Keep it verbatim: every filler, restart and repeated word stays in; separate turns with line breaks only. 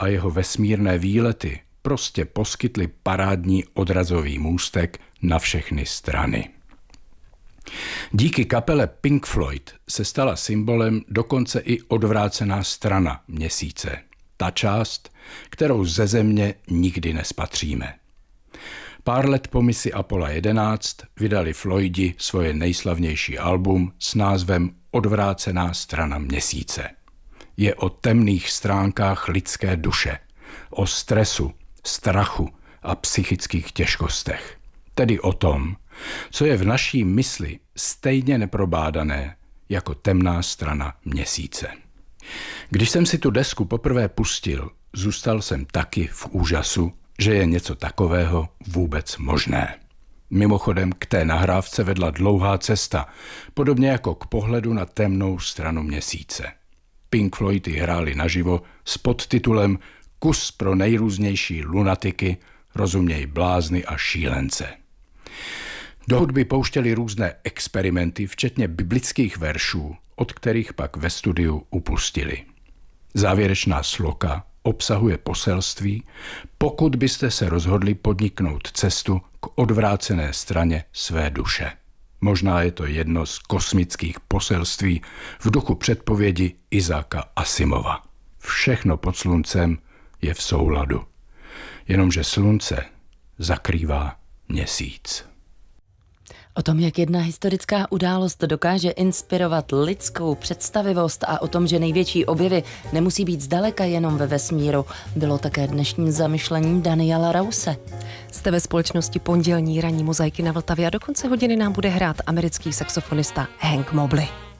a jeho vesmírné výlety prostě poskytly parádní odrazový můstek na všechny strany. Díky kapele Pink Floyd se stala symbolem dokonce i odvrácená strana Měsíce. Ta část, kterou ze Země nikdy nespatříme. Pár let po misi Apollo jedenáct vydali Floydi svoje nejslavnější album s názvem Odvrácená strana Měsíce. Je o temných stránkách lidské duše, o stresu, strachu a psychických těžkostech. Tedy o tom, co je v naší mysli stejně neprobádané jako temná strana Měsíce. Když jsem si tu desku poprvé pustil, zůstal jsem taky v úžasu, že je něco takového vůbec možné. Mimochodem k té nahrávce vedla dlouhá cesta, podobně jako k pohledu na temnou stranu Měsíce. Pink Floyd ji hráli naživo s podtitulem Kus pro nejrůznější lunatiky, rozuměj blázny a šílence. Do hudby pouštěli různé experimenty, včetně biblických veršů, od kterých pak ve studiu upustili. Závěrečná sloka obsahuje poselství, pokud byste se rozhodli podniknout cestu k odvrácené straně své duše. Možná je to jedno z kosmických poselství v duchu předpovědi Izáka Asimova. Všechno pod sluncem je v souladu, jenomže slunce zakrývá měsíc.
O tom, jak jedna historická událost dokáže inspirovat lidskou představivost a o tom, že největší objevy nemusí být zdaleka jenom ve vesmíru, bylo také dnešním zamyšlením Daniela Rause.
Jste ve společnosti pondělní ranní mozaiky na Vltavě a do konce hodiny nám bude hrát americký saxofonista Hank Mobley.